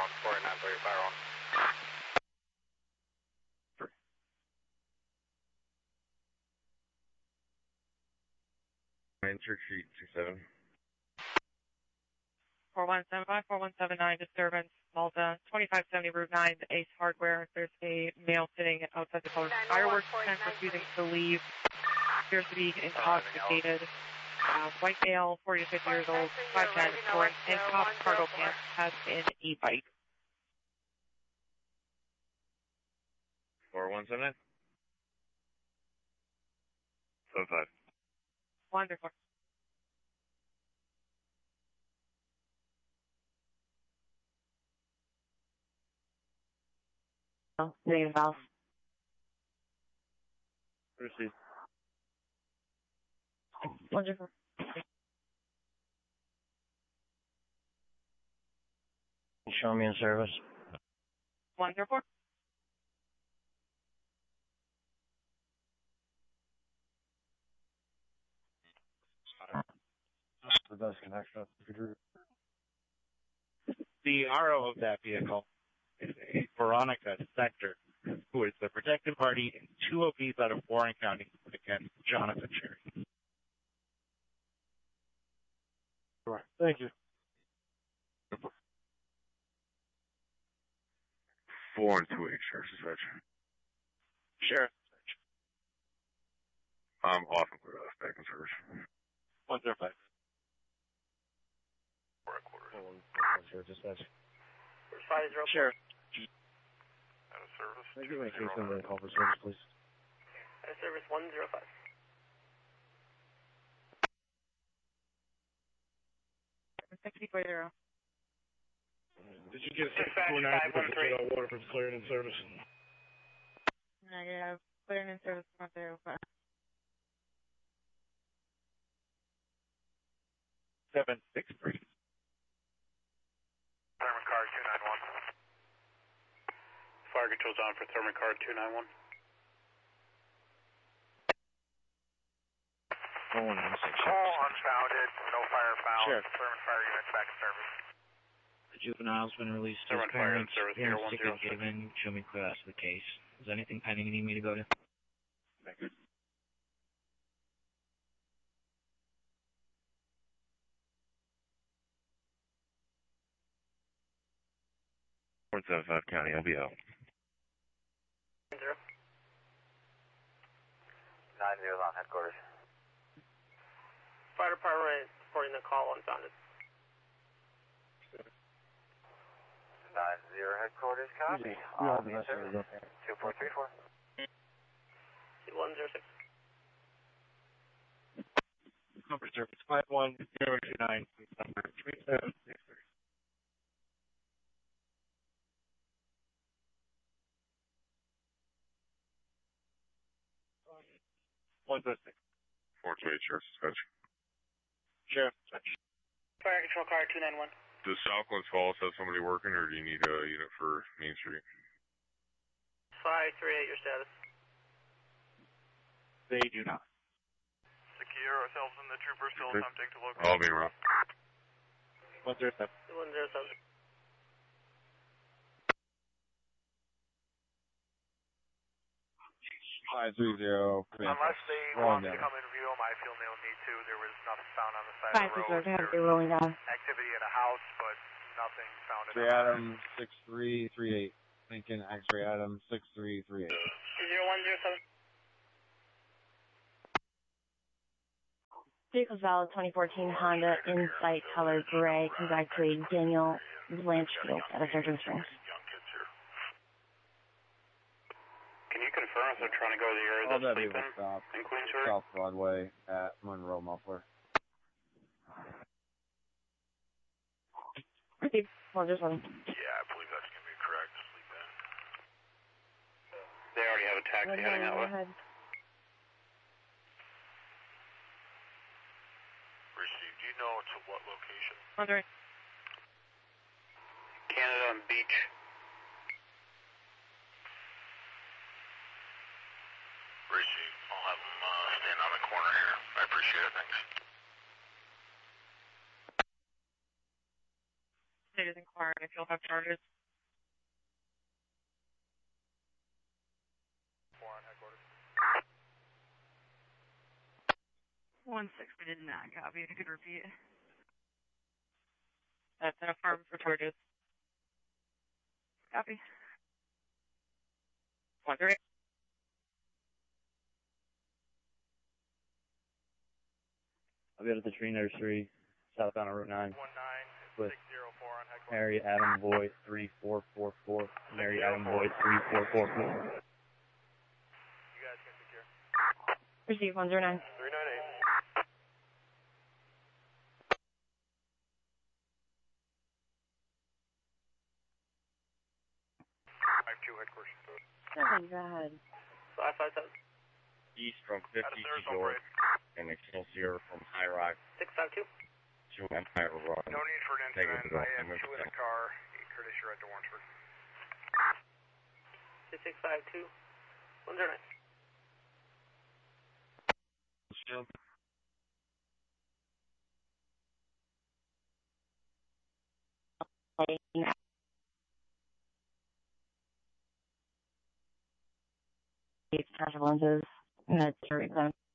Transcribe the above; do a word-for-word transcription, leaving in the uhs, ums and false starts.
forty-nine thirty, fire on. Nine Church Street, two seven. four one seven five, four one seven nine, disturbance, Malta, twenty-five seventy Route nine, Ace Hardware. There's a male sitting outside the color fireworks tent refusing to leave. Appears to be intoxicated. Uh, white male, forty to fifty years old, five ten, wearing tank top, cargo pants, has an e-bike. four one seven nine? seven five. Wonderful. Negative valve. Receive. Wonderful. Show me in service. Wonderful. The best connection. The R O of that vehicle is a Veronica Sector, who is the protected party in two O Ps out of Warren County against Jonathan Cherry. Sure. Thank you. Four and two eight, Sheriff's Dispatch. Sheriff. I'm off and clear off, back in service. one zero five. Four and quarter. Sheriff Dispatch. Where's five zero? Sheriff. Out of service. Can I give my case number and call for service, please? Out of service one zero five. sixty-four zero. Did you get a Dispatch four nine five one three. Waterford's cleared in service? Negative. Clearing in service one zero five. seven six three. Thermal car two nine one. Fire control's on for thermal car two nine one. four one nine six. Call unfounded, no fire found. Sheriff. Thermal fire units back in service. The juvenile's been released to his Thermal fire in parents. service Hearing here one ticket zero six. given. Show me clear out of the case. Is there anything pending you need me to go to? one seven five County, I'll be out. Zero. Nine zero on headquarters. Fire department reporting the call unfounded. Nine zero headquarters, copy. All be in service. Two four three four. One zero six. Number service five one zero two nine, number three seven six three. one zero six. four two eight, Sheriff's Dispatch. Sheriff. Fire control car two nine one. Does Southlands Falls have somebody working, or do you need a unit for Main Street? five three eight, your status. They do not. Secure ourselves in the trooper, still Okay. attempting to locate. I'll be around. one zero seven. one zero seven. Five three zero. Unless they Rolling want me to down. come interview them, I feel no need to. There was nothing found on the side Five of the three road. zero. Have There they rolling down? was activity in a house, but nothing found in X-ray a house. Adam six three three eight. Lincoln X-ray Adam six three three eight. zero one zero seven. Vehicle's valid twenty fourteen Honda Insight color gray. Congratulate Daniel Blanchfield out of Surgeon Springs. Can you confirm if they're trying to go to the area All that's that sleeping vehicle stop. in Queensbury? South Broadway at Monroe Muffler. Well, just one. Yeah, I believe that's going to be correct. Sleep in. They already have a taxi heading that way. Received. Do you know to what location? Wondering. Canada and Beach. Received. I'll have them uh, stand on the corner here. I appreciate it. Thanks. State is inquiring if you'll have charges. one six, we did not copy. If you could repeat. That's an affirm for Georges. Copy. One three. I'll be at the tree nursery, southbound on Route nine. One nine with six zero four on headquarters. Mary Adam Voigt three four four four. Mary Adam Voigt three four four four. You guys can secure. Receive one zero nine. Three nine eight. Five two headquarters. Seven, go ahead. Five five seven. East from fifty to York and Excelsior from High Rock Six five two. to Empire Run. No need for an Negative incident. I have development. two in the car. Curtis, you're at to Warrensburg. Six six five two. One zero nine. Still. Control lenses. That's your exam.